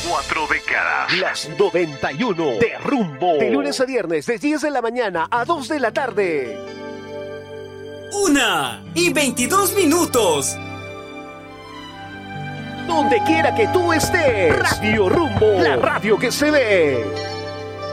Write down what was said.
4 décadas. Las 91 de Rumbo. De lunes a viernes, de 10 de la mañana a 2 de la tarde. 1:22. Donde quiera que tú estés. Radio Rumbo. La radio que se ve.